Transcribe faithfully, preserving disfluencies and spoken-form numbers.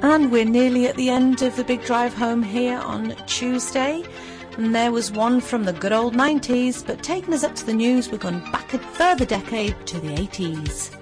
And we're nearly at the end of the big drive home here on Tuesday. And there was one from the good old nineties, but taking us up to the news, we're going back a further decade to the eighties.